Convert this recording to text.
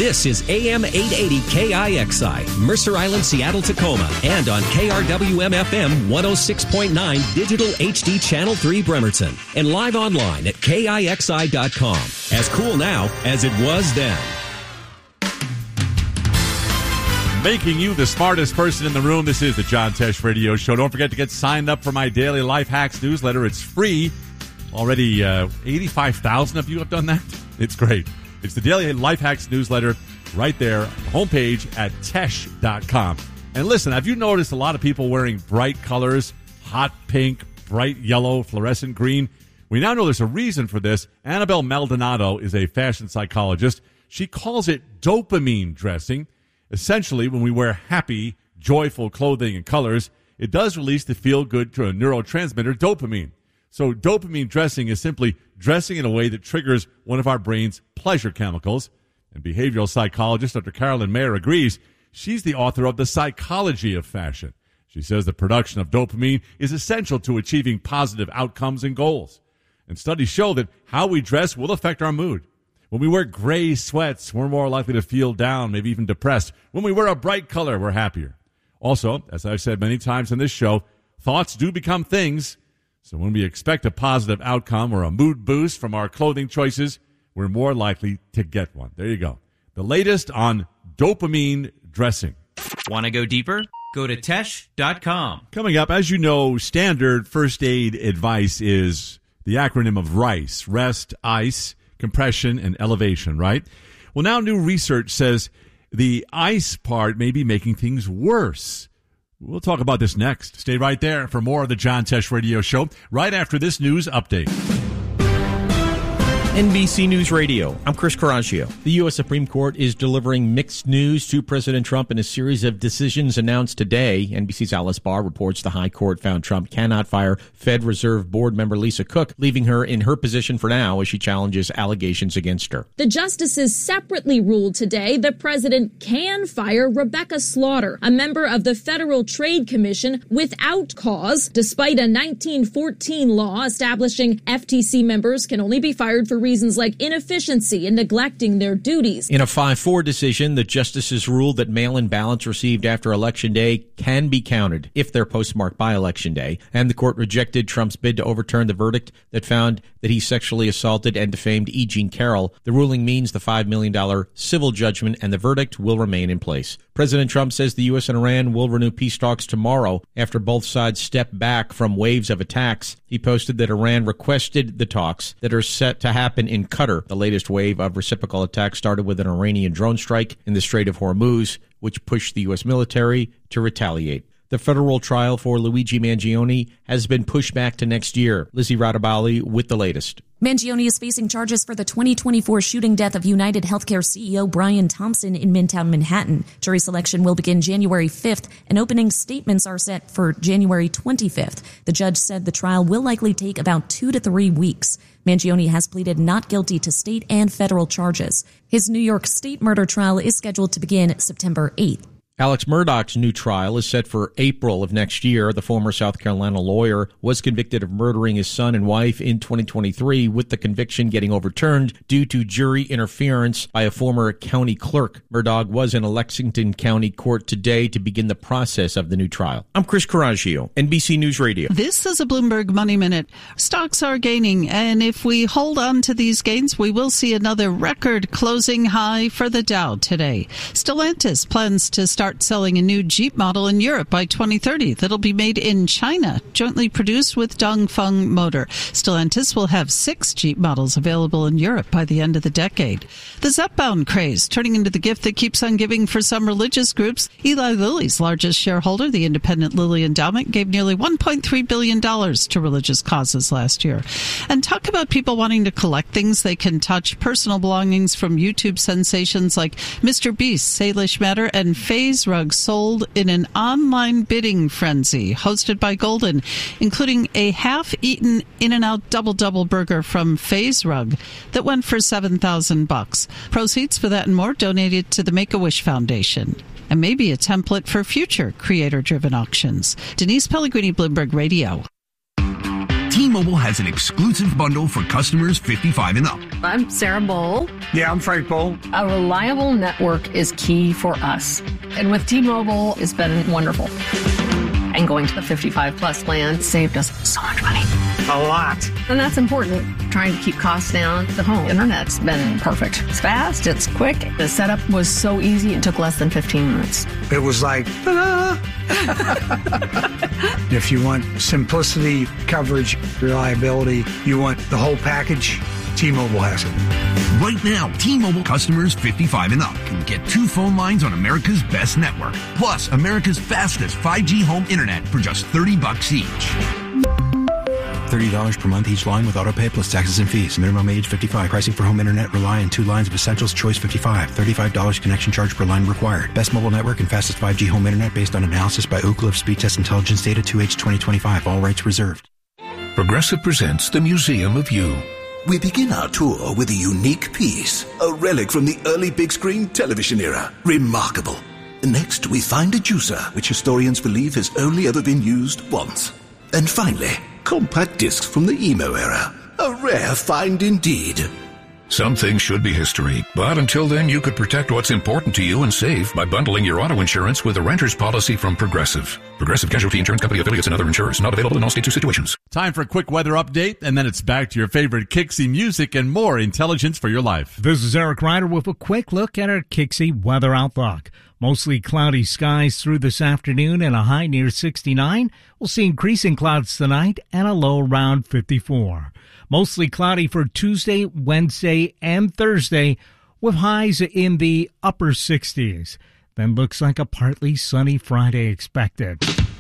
This is AM 880 KIXI, Mercer Island, Seattle, Tacoma, and on KRWM-FM 106.9 Digital HD Channel 3 Bremerton, and live online at KIXI.com. As cool now as it was then. Making you the smartest person in the room. This is the John Tesh Radio Show. Don't forget to get signed up for my daily Life Hacks newsletter. It's free. Already 85,000 of you have done that. It's great. It's the daily Life Hacks newsletter right there, homepage at tesh.com. And listen, have you noticed a lot of people wearing bright colors, hot pink, bright yellow, fluorescent green? We now know there's a reason for this. Annabelle Maldonado is a fashion psychologist. She calls it dopamine dressing. Essentially, when we wear happy, joyful clothing and colors, it does release the feel-good neurotransmitter dopamine. So dopamine dressing is simply dressing in a way that triggers one of our brain's pleasure chemicals. And behavioral psychologist Dr. Carolyn Mayer agrees. She's the author of The Psychology of Fashion. She says the production of dopamine is essential to achieving positive outcomes and goals. And studies show that how we dress will affect our mood. When we wear gray sweats, we're more likely to feel down, maybe even depressed. When we wear a bright color, we're happier. Also, as I've said many times in this show, thoughts do become things. So when we expect a positive outcome or a mood boost from our clothing choices, we're more likely to get one. There you go. The latest on dopamine dressing. Want to go deeper? Go to tesh.com. Coming up, as you know, standard first aid advice is the acronym of RICE. Rest, ice, compression, and elevation, right? Well, now new research says the ice part may be making things worse. We'll talk about this next. Stay right there for more of the John Tesh Radio Show right after this news update. NBC News Radio. I'm Chris Coraggio. The U.S. Supreme Court is delivering mixed news to President Trump in a series of decisions announced today. NBC's Alice Barr reports the High Court found Trump cannot fire Fed Reserve Board member Lisa Cook, leaving her in her position for now as she challenges allegations against her. The justices separately ruled today the president can fire Rebecca Slaughter, a member of the Federal Trade Commission, without cause, despite a 1914 law establishing FTC members can only be fired for reasons like inefficiency and neglecting their duties. In a 5-4 decision, the justices ruled that mail-in ballots received after Election Day can be counted if they're postmarked by Election Day, and the court rejected Trump's bid to overturn the verdict that found that he sexually assaulted and defamed E. Jean Carroll. The ruling means the $5 million civil judgment and the verdict will remain in place. President Trump says the U.S. and Iran will renew peace talks tomorrow after both sides step back from waves of attacks. He posted that Iran requested the talks that are set to happen in Qatar. The latest wave of reciprocal attacks started with an Iranian drone strike in the Strait of Hormuz, which pushed the U.S. military to retaliate. The federal trial for Luigi Mangione has been pushed back to next year. Lizzie Radabali with the latest. Mangione is facing charges for the 2024 shooting death of United Healthcare CEO Brian Thompson in Midtown Manhattan. Jury selection will begin January 5th, and opening statements are set for January 25th. The judge said the trial will likely take about 2 to 3 weeks. Mangione has pleaded not guilty to state and federal charges. His New York State murder trial is scheduled to begin September 8th. Alex Murdaugh's new trial is set for April of next year. The former South Carolina lawyer was convicted of murdering his son and wife in 2023, with the conviction getting overturned due to jury interference by a former county clerk. Murdaugh was in a Lexington County court today to begin the process of the new trial. I'm Chris Coraggio, NBC News Radio. This is a Bloomberg Money Minute. Stocks are gaining, and if we hold on to these gains, we will see another record closing high for the Dow today. Stellantis plans to start selling a new Jeep model in Europe by 2030 that'll be made in China, jointly produced with Dongfeng Motor. Stellantis will have 6 Jeep models available in Europe by the end of the decade. The Zepbound craze turning into the gift that keeps on giving for some religious groups. Eli Lilly's largest shareholder, the independent Lilly Endowment, gave nearly $1.3 billion to religious causes last year. And talk about people wanting to collect things they can touch. Personal belongings from YouTube sensations like Mr. Beast, Salish Matter, and FaZe Rug sold in an online bidding frenzy hosted by Golden, including a half-eaten In-N-Out Double burger from FaZe Rug that went for $7,000. Proceeds for that and more donated to the Make-A-Wish Foundation. And maybe a template for future creator-driven auctions. Denise Pellegrini, Bloomberg Radio. T-Mobile has an exclusive bundle for customers 55 and up. I'm Sarah Bowl. Yeah, I'm Frank Bowl. A reliable network is key for us. And with T-Mobile, it's been wonderful. And going to the 55 plus plan saved us so much money. A lot. And that's important. Trying to keep costs down. The home internet's been perfect. It's fast, it's quick. The setup was so easy, it took less than 15 minutes. It was like, ta-da! If you want simplicity, coverage, reliability, you want the whole package, T-Mobile has it. Right now, T-Mobile customers 55 and up can get 2 phone lines on America's best network, plus America's fastest 5G home internet for just $30 each. $30 per month each line with autopay plus taxes and fees. Minimum age 55. Pricing for home internet rely on 2 lines of Essentials Choice 55. $35 connection charge per line required. Best mobile network and fastest 5G home internet based on analysis by Ookla of Speed Test Intelligence data 2H 2025. All rights reserved. Progressive presents the Museum of You. We begin our tour with a unique piece, a relic from the early big screen television era. Remarkable. Next, we find a juicer, which historians believe has only ever been used once. And finally, compact discs from the emo era. A rare find indeed. Some things should be history, but until then you could protect what's important to you and save by bundling your auto insurance with a renter's policy from Progressive. Progressive Casualty Insurance Company affiliates and other insurers. Not available in all states or situations. Time for a quick weather update, and then it's back to your favorite Kixie music and more intelligence for your life. This is Eric Ryder with a quick look at our Kixie weather outlook. Mostly cloudy skies through this afternoon and a high near 69. We'll see increasing clouds tonight and a low around 54. Mostly cloudy for Tuesday, Wednesday, and Thursday with highs in the upper 60s. Then looks like a partly sunny Friday expected.